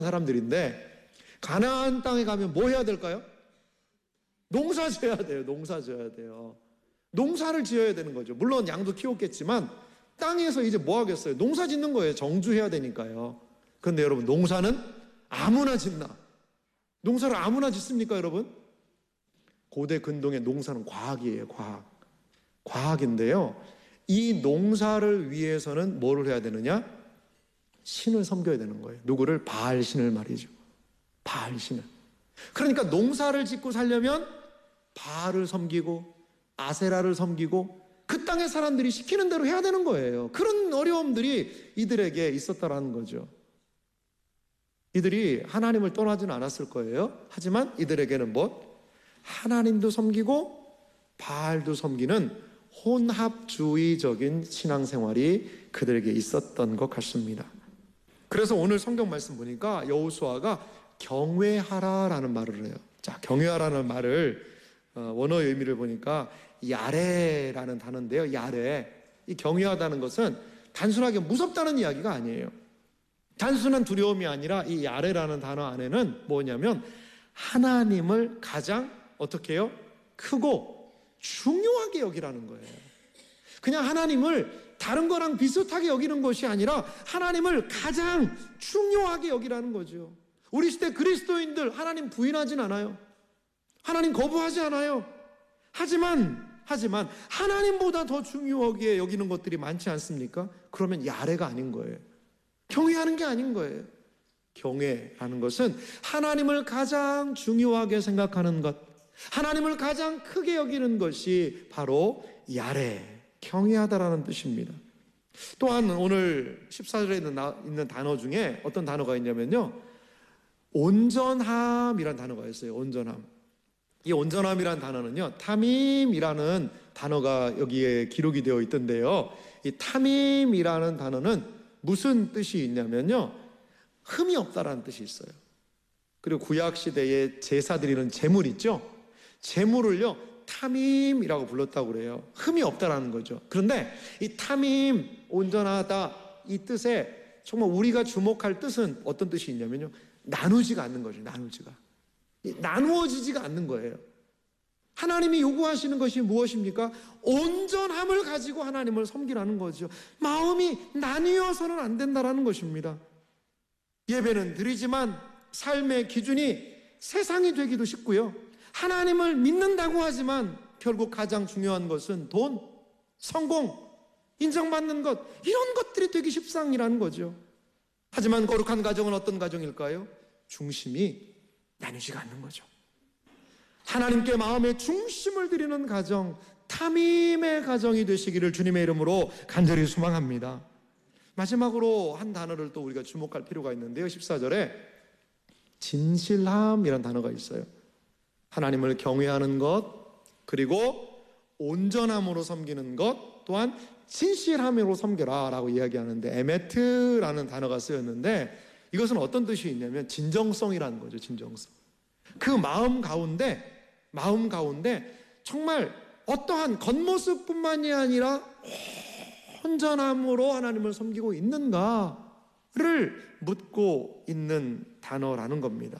사람들인데 가나안 땅에 가면 뭐 해야 될까요? 농사 지어야 돼요. 농사 지어야 돼요. 농사를 지어야 되는 거죠. 물론 양도 키웠겠지만 땅에서 이제 뭐 하겠어요? 농사 짓는 거예요. 정주해야 되니까요. 그런데 여러분, 농사는 아무나 짓나? 농사를 아무나 짓습니까, 여러분? 고대 근동의 농사는 과학이에요. 과학인데요, 이 농사를 위해서는 뭐를 해야 되느냐? 신을 섬겨야 되는 거예요. 누구를? 바알 신을 말이죠. 바알 신을. 그러니까 농사를 짓고 살려면 바알을 섬기고 아세라를 섬기고 그 땅의 사람들이 시키는 대로 해야 되는 거예요. 그런 어려움들이 이들에게 있었다라는 거죠. 이들이 하나님을 떠나지는 않았을 거예요. 하지만 이들에게는 뭐? 하나님도 섬기고 바알도 섬기는 혼합주의적인 신앙생활이 그들에게 있었던 것 같습니다. 그래서 오늘 성경 말씀 보니까 여호수아가 경외하라라는 말을 해요. 자, 경외하라는 말을 원어의 의미를 보니까 야레라는 단어인데요. 야레. 이 경외하다는 것은 단순하게 무섭다는 이야기가 아니에요. 단순한 두려움이 아니라 이 야레라는 단어 안에는 뭐냐면 하나님을 가장 어떻게 해요? 크고 중요하게 여기라는 거예요. 그냥 하나님을 다른 거랑 비슷하게 여기는 것이 아니라 하나님을 가장 중요하게 여기라는 거죠. 우리 시대 그리스도인들 하나님 부인하진 않아요. 하나님 거부하지 않아요. 하지만 하나님보다 더 중요하게 여기는 것들이 많지 않습니까? 그러면 야레가 아닌 거예요. 경외하는 게 아닌 거예요. 경외라는 것은 하나님을 가장 중요하게 생각하는 것, 하나님을 가장 크게 여기는 것이 바로 야레, 경외하다라는 뜻입니다. 또한 오늘 14절에 있는 단어 중에 어떤 단어가 있냐면요, 온전함이라는 단어가 있어요. 온전함. 이 온전함이라는 단어는요, 탐임이라는 단어가 여기에 기록이 되어 있던데요, 이 탐임이라는 단어는 무슨 뜻이 있냐면요, 흠이 없다라는 뜻이 있어요. 그리고 구약시대에 제사 드리는 제물 있죠? 제물을요, 탐임이라고 불렀다고 그래요. 흠이 없다라는 거죠. 그런데 이 탐임, 온전하다, 이 뜻에 정말 우리가 주목할 뜻은 어떤 뜻이 있냐면요, 나누지가 않는 거죠. 나누어지지가 않는 거예요. 하나님이 요구하시는 것이 무엇입니까? 온전함을 가지고 하나님을 섬기라는 거죠. 마음이 나뉘어서는 안 된다라는 것입니다. 예배는 드리지만 삶의 기준이 세상이 되기도 쉽고요, 하나님을 믿는다고 하지만 결국 가장 중요한 것은 돈, 성공, 인정받는 것, 이런 것들이 되기 십상이라는 거죠. 하지만 거룩한 가정은 어떤 가정일까요? 중심이 나뉘지가 않는 거죠. 하나님께 마음의 중심을 드리는 가정, 탐임의 가정이 되시기를 주님의 이름으로 간절히 소망합니다. 마지막으로 한 단어를 또 우리가 주목할 필요가 있는데요, 14절에 진실함이라는 단어가 있어요. 하나님을 경외하는 것, 그리고 온전함으로 섬기는 것, 또한 진실함으로 섬겨라 라고 이야기하는데, 에메트라는 단어가 쓰였는데 이것은 어떤 뜻이 있냐면 진정성이라는 거죠. 진정성. 그 마음 가운데 정말 어떠한 겉모습뿐만이 아니라 온전함으로 하나님을 섬기고 있는가를 묻고 있는 단어라는 겁니다.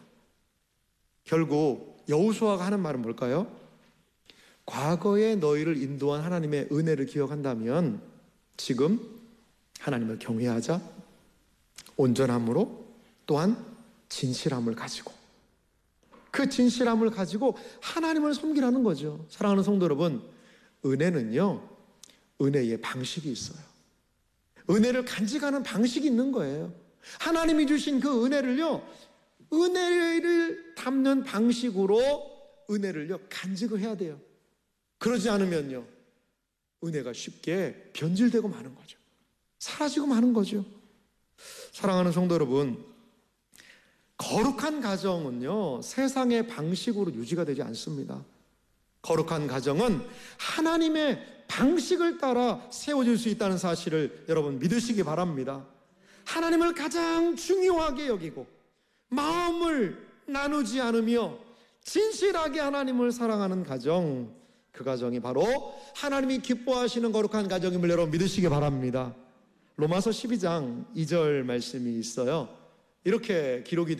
결국 여호수아가 하는 말은 뭘까요? 과거에 너희를 인도한 하나님의 은혜를 기억한다면 지금 하나님을 경외하자, 온전함으로, 또한 진실함을 가지고, 그 진실함을 가지고 하나님을 섬기라는 거죠. 사랑하는 성도 여러분, 은혜는요, 은혜의 방식이 있어요. 은혜를 간직하는 방식이 있는 거예요. 하나님이 주신 그 은혜를요, 은혜를 담는 방식으로 은혜를요, 간직을 해야 돼요. 그러지 않으면요, 은혜가 쉽게 변질되고 마는 거죠. 사라지고 마는 거죠. 사랑하는 성도 여러분, 거룩한 가정은요, 세상의 방식으로 유지가 되지 않습니다. 거룩한 가정은 하나님의 방식을 따라 세워질 수 있다는 사실을 여러분 믿으시기 바랍니다. 하나님을 가장 중요하게 여기고 마음을 나누지 않으며 진실하게 하나님을 사랑하는 가정, 그 가정이 바로 하나님이 기뻐하시는 거룩한 가정임을 여러분 믿으시기 바랍니다. 로마서 12장 2절 말씀이 있어요. 이렇게 기록이